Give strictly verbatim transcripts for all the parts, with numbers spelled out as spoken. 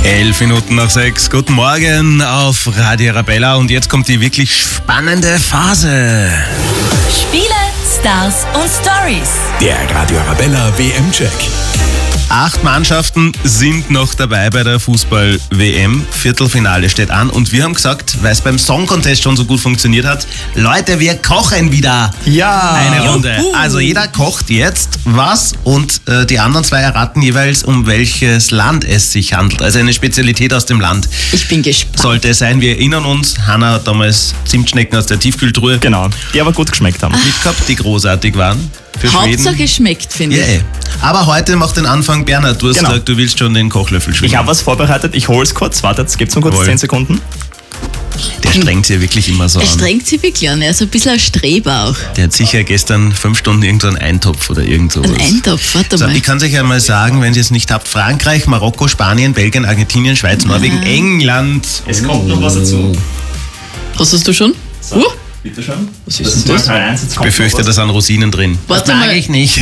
Elf Minuten nach sechs. Guten Morgen auf Radio Arabella und jetzt kommt die wirklich spannende Phase. Spiele, Stars und Stories. Der Radio Arabella W M-Check. Acht Mannschaften sind noch dabei bei der Fußball-W M. Viertelfinale steht an und wir haben gesagt, weil es beim Song Contest schon so gut funktioniert hat, Leute, wir kochen wieder Ja. eine Runde. Also jeder kocht jetzt was und äh, die anderen zwei erraten jeweils, um welches Land es sich handelt. Also eine Spezialität aus dem Land. Ich bin gespannt. Sollte es sein, wir erinnern uns, Hanna hat damals Zimtschnecken aus der Tiefkühltruhe Genau, die aber gut geschmeckt haben. mitgehabt, die großartig waren. Für Hauptsache Schweden. schmeckt, finde Ja, ich. yeah. Aber heute macht den Anfang Bernhard. Du hast Genau. gesagt, du willst schon den Kochlöffel schwingen. Ich habe was vorbereitet, ich hol's kurz. Wartet, gibt's noch kurz Jawohl. zehn Sekunden. Der strengt sich wirklich immer so Er an. strengt sich wirklich an. Er ist ein bisschen ein Streber auch. Der hat sicher gestern fünf Stunden irgendeinen Eintopf oder irgend sowas. Ein Eintopf, warte So, mal. ich kann es euch einmal sagen, wenn ihr es nicht habt. Frankreich, Marokko, Spanien, Belgien, Argentinien, Schweiz, Norwegen, England. Es kommt noch was dazu. Was hast du schon? Uh, Bitte schon. was ist denn das? Teil eins, jetzt Ich kommt befürchte, noch da was. sind Rosinen drin. Warte das mag mal. ich nicht.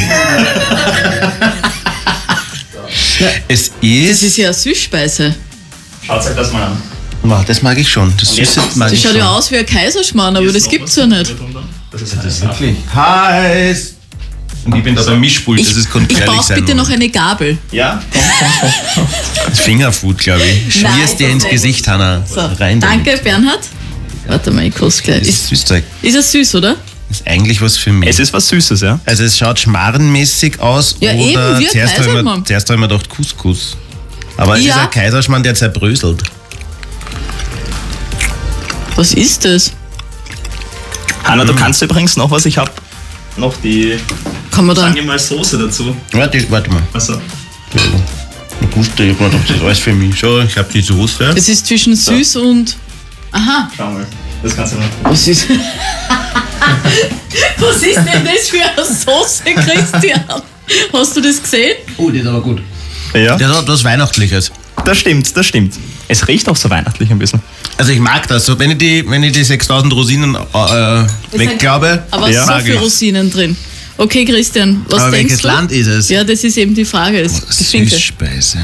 Es Das ist... ist ja eine Süßspeise. Schaut euch das mal an. Wow, das mag ich schon. Das jetzt Süße kommt's. mag Das ich schaut schon. ja aus wie ein Kaiserschmarrn, aber Hier ist das noch gibt's was. ja nicht. Das ist Das ist wirklich heiß. Und ich bin da beim Mischpult, Ich, das ist kann ich gefährlich brauche sein. bitte noch eine Gabel. Ja, komm, komm, komm. Das Fingerfood, glaube ich. Nein, Schmierst dir das ins nicht. Gesicht, Hanna. So, Rein damit. danke, Bernhard. Warte mal, ich koste gleich. Das Ist, ist Süßzeug. ist es süß, oder? Das ist eigentlich was für mich. Es ist was Süßes, ja? Also es schaut schmarrenmäßig aus. Ja, oder eben, wie ein zuerst habe ich, mir- Kaiserschmarrn. zuerst hab ich mir gedacht Couscous. Aber es Ja. ist ein Kaiserschmarrn, der zerbröselt. Was ist das? Hanna, du kannst übrigens noch was, ich habe noch die, Kann man sagen da... wir mal, Soße dazu. Warte, warte mal. Also, Ich wusste, ich hab mir gedacht, das ist alles für mich. So, ich habe die Soße. Es ist zwischen süß und... Aha, schau mal. Das kannst du noch. was ist... Was ist denn das für eine Soße, Christian? Hast du das gesehen? Oh, die ist aber gut. Ja, Der hat was Weihnachtliches. das stimmt, das stimmt. Es riecht auch so weihnachtlich ein bisschen. Also ich mag das. So, wenn ich die, wenn ich die sechstausend Rosinen äh, wegklaube, Aber Ja. so mag viele ich. Rosinen drin. Okay, Christian, was Aber denkst welches du? Land ist es? Ja, das ist eben die Frage. Das, das finde ich. Süßspeise.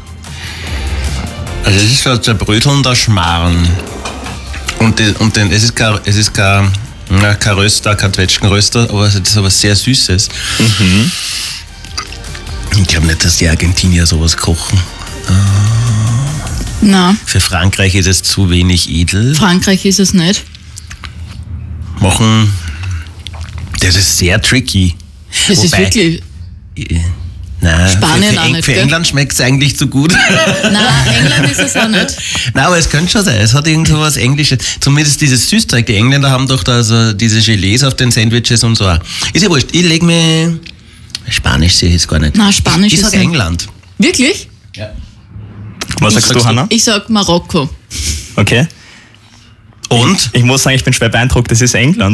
Also es ist so ein zerbrötelnder Schmarrn. Und, den, und den, es ist kein, es ist kein, na, kein Röster, kein Zwetschgenröster, aber es ist aber sehr Süßes. Mhm. Ich glaube nicht, dass die Argentinier sowas kochen. Na, Für Frankreich ist es zu wenig edel. Frankreich ist es nicht. Machen. Das ist sehr tricky. Das ist Wobei- wirklich... Nein, Spanien für, für, auch Eng- nicht, für gell? England schmeckt es eigentlich zu gut. Nein, England ist es auch nicht. Nein, aber es könnte schon sein. Es hat irgend so was Englisches. Zumindest dieses Süßzeug. Die Engländer haben doch da so diese Gelees auf den Sandwiches und so. Ist ja wurscht. Ich leg mir... Spanisch sehe ich jetzt gar nicht. Nein, Spanisch ich, ich ist sag nicht. England. Wirklich? Was Ich sagst du, sag's Hanna? Ich sag Marokko. Okay. Und? Ich muss sagen, ich bin schwer beeindruckt, das ist England.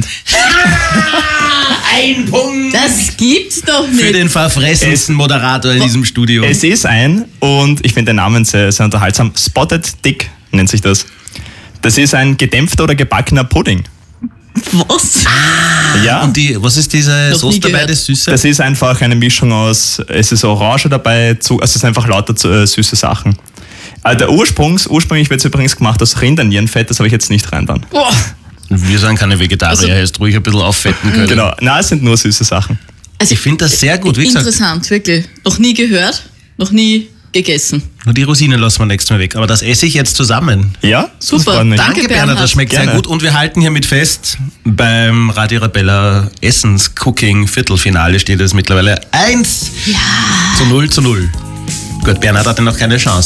Ein Punkt Das gibt's doch für nicht. den verfressensten Moderator in diesem Studio. Es ist ein, und ich finde den Namen sehr, sehr unterhaltsam, Spotted Dick nennt sich das. Das ist ein gedämpfter oder gebackener Pudding. Was? Ja, Und die, was ist diese Noch Soße nie dabei, gehört. das Süße? das ist einfach eine Mischung aus, es ist Orange dabei, zu, also es ist einfach lauter äh, süße Sachen. Also der Ursprungs, ursprünglich wird es übrigens gemacht aus Rindernierenfett, das habe ich jetzt nicht rein dann. Boah. Wir sind keine Vegetarier, Also- hättest ruhig ein bisschen auffetten können. Genau, na, es sind nur süße Sachen. Also, Ich finde das sehr gut, wie gesagt. Interessant, wirklich. Noch nie gehört, noch nie gegessen. Nur die Rosinen lassen wir nächstes Mal weg. Aber das esse ich jetzt zusammen. Ja? Super. Das freut mich. Danke, Danke, Bernhard, Bernhard. das schmeckt sehr Gerne. gut. Und wir halten hiermit fest, beim Radio Arabella Essens-Cooking-Viertelfinale steht es mittlerweile eins zu null zu null. Gut, Bernhard hatte noch keine Chance.